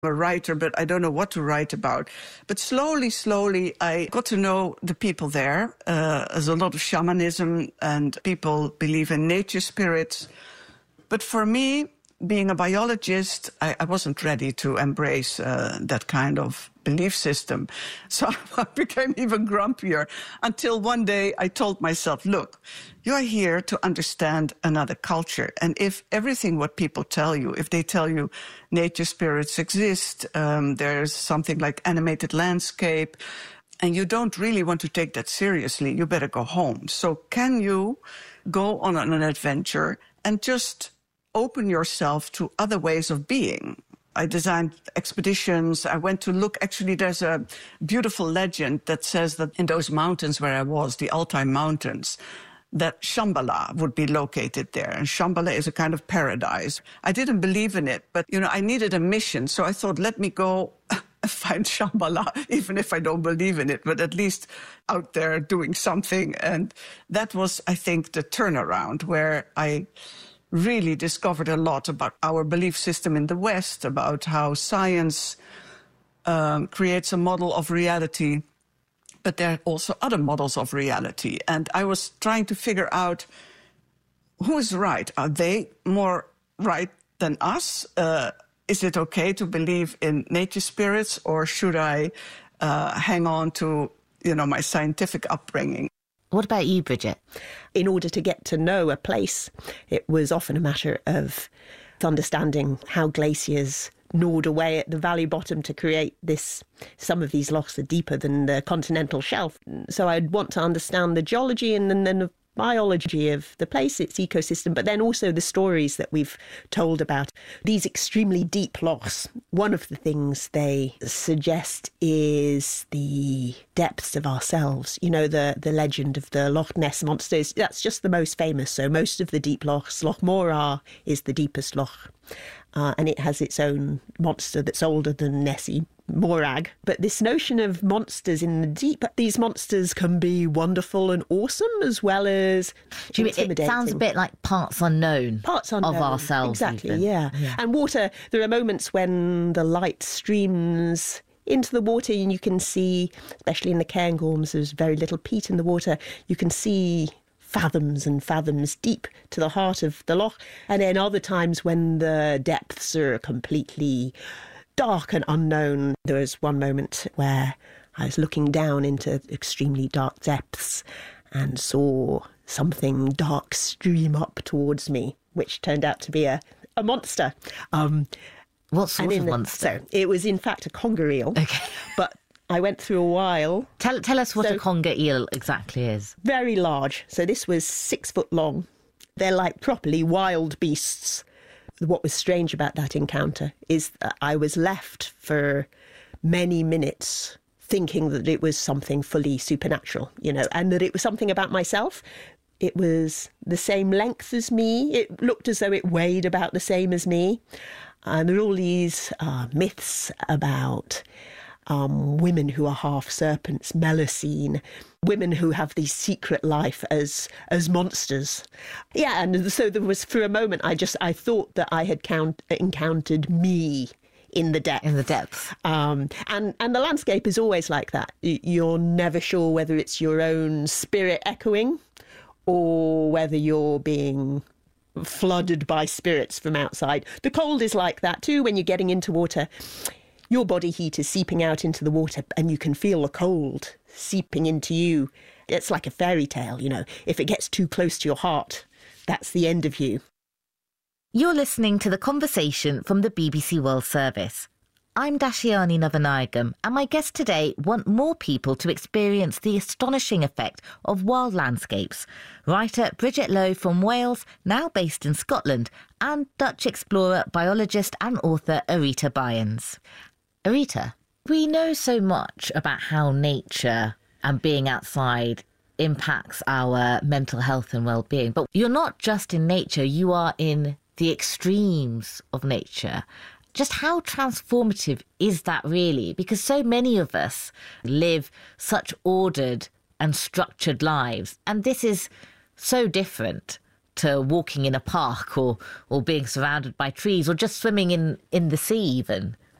a writer, but I don't know what to write about. But slowly, I got to know the people there. There's a lot of shamanism, and people believe in nature spirits. But for me, being a biologist, I wasn't ready to embrace that kind of belief system. So I became even grumpier until one day I told myself, look, you are here to understand another culture. And if everything what people tell you, if they tell you nature spirits exist, there's something like animated landscape, and you don't really want to take that seriously, you better go home. So can you go on an adventure and just open yourself to other ways of being? I designed expeditions. I went to look. Actually, there's a beautiful legend that says that in those mountains where I was, the Altai Mountains, that Shambhala would be located there. And Shambhala is a kind of paradise. I didn't believe in it, but, I needed a mission. So I thought, let me go find Shambhala, even if I don't believe in it, but at least out there doing something. And that was, I think, the turnaround where I really discovered a lot about our belief system in the West, about how science creates a model of reality, but there are also other models of reality. And I was trying to figure out who is right. Are they more right than us? Is it okay to believe in nature spirits, or should I hang on to, my scientific upbringing? What about you, Bridget? In order to get to know a place, it was often a matter of understanding how glaciers gnawed away at the valley bottom to create some of these lochs are deeper than the continental shelf. So I'd want to understand the geology and then the biology of the place, its ecosystem, but then also the stories that we've told about these extremely deep lochs. One of the things they suggest is the depths of ourselves. The legend of the Loch Ness monsters, that's just the most famous. So most of the deep lochs, Loch Morar is the deepest loch. And it has its own monster that's older than Nessie, Morag. But this notion of monsters in the deep, these monsters can be wonderful and awesome as well as intimidating. It sounds a bit like parts unknown of ourselves. Exactly, yeah. And water, there are moments when the light streams into the water and you can see, especially in the Cairngorms, there's very little peat in the water, you can see fathoms and fathoms deep to the heart of the loch. And then other times when the depths are completely dark and unknown. There was one moment where I was looking down into extremely dark depths and saw something dark stream up towards me, which turned out to be a monster. What sort of monster? So it was in fact a conger eel. Okay. But I went through a while. Tell us what a conger eel exactly is. Very large. So this was 6 foot long. They're like properly wild beasts. What was strange about that encounter is that I was left for many minutes thinking that it was something fully supernatural, and that it was something about myself. It was the same length as me. It looked as though it weighed about the same as me. And there are all these myths about women who are half serpents, Melusine, women who have this secret life as monsters. Yeah, and so there was, for a moment, I thought that I had encountered me in the depth. In the depth. And the landscape is always like that. You're never sure whether it's your own spirit echoing or whether you're being flooded by spirits from outside. The cold is like that too. When you're getting into water, your body heat is seeping out into the water and you can feel the cold seeping into you. It's like a fairy tale, If it gets too close to your heart, that's the end of you. You're listening to The Conversation from the BBC World Service. I'm Dashiani Navanayagam, and my guests today want more people to experience the astonishing effect of wild landscapes. Writer Bridget Lowe from Wales, now based in Scotland, and Dutch explorer, biologist and author Arita Byens. Arita, we know so much about how nature and being outside impacts our mental health and well-being, but you're not just in nature, you are in the extremes of nature. Just how transformative is that really? Because so many of us live such ordered and structured lives, and this is so different to walking in a park or being surrounded by trees or just swimming in the sea even.